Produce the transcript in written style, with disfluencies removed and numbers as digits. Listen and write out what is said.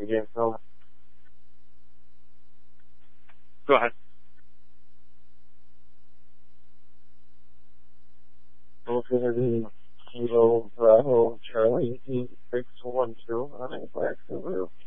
again, fella. Go ahead. Kilo Bravo Charlie 8612 on a black Subaru.